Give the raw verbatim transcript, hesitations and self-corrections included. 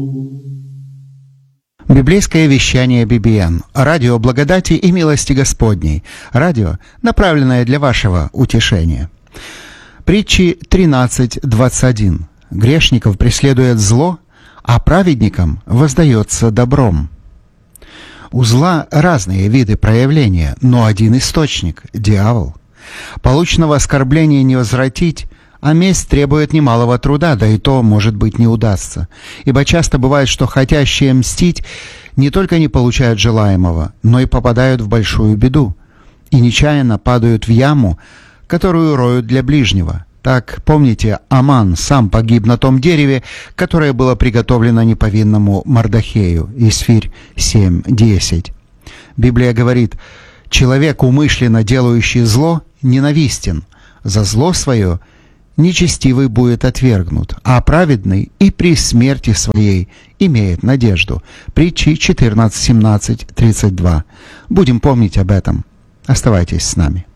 Библейское вещание би би эн. Радио благодати и милости Господней. Радио, направленное для вашего утешения. Притчи тринадцать двадцать один. Грешников преследует зло, а праведникам воздается добром. У зла разные виды проявления, но один источник – дьявол. Полученного оскорбления не возвратить, а месть требует немалого труда, да и то, может быть, не удастся. Ибо часто бывает, что хотящие мстить не только не получают желаемого, но и попадают в большую беду и нечаянно падают в яму, которую роют для ближнего. Так, помните, Аман сам погиб на том дереве, которое было приготовлено неповинному Мордохею. Исфирь семь десять. Библия говорит: «Человек, умышленно делающий зло, ненавистен. За зло свое нечестивый будет отвергнут, а праведный и при смерти своей имеет надежду». Притчи четырнадцать семнадцать тридцать два. Будем помнить об этом. Оставайтесь с нами.